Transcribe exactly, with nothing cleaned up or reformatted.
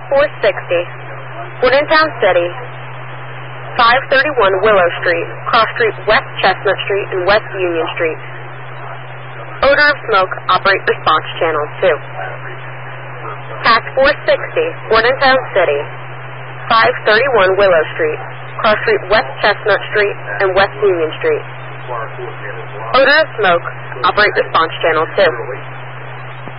four sixty, Bordentown City, five thirty-one Willow Street, Cross Street, West Chestnut Street, and West Union Street. Odor of smoke, operate response channel two. Task four sixty, Bordentown City, five thirty-one Willow Street, Cross Street, West Chestnut Street, and West Union Street. Odor of smoke, operate response channel two.